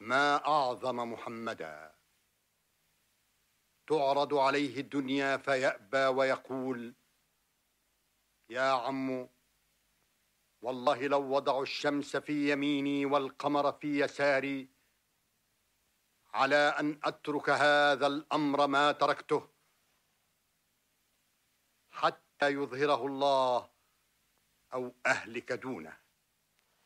ما أعظم محمدا. تعرض عليه الدنيا فيأبى ويقول: يا عم، والله لو وضعوا الشمس في يميني والقمر في يساري على أن أترك هذا الأمر ما تركته حتى يظهره الله أو أهلك دونه.